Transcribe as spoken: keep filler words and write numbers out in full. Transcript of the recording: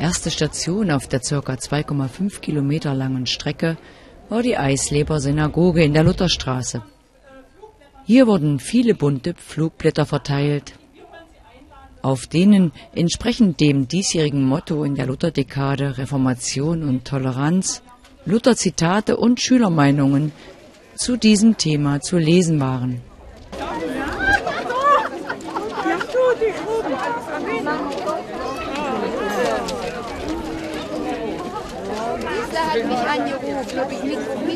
Erste Station auf der ca. zwei Komma fünf Kilometer langen Strecke war die Eisleber Synagoge in der Lutherstraße. Hier wurden viele bunte Flugblätter verteilt, auf denen entsprechend dem diesjährigen Motto in der Lutherdekade Reformation und Toleranz Luther-Zitate und Schülermeinungen zu diesem Thema zu lesen waren. Hat mich angerufen, ob ich mit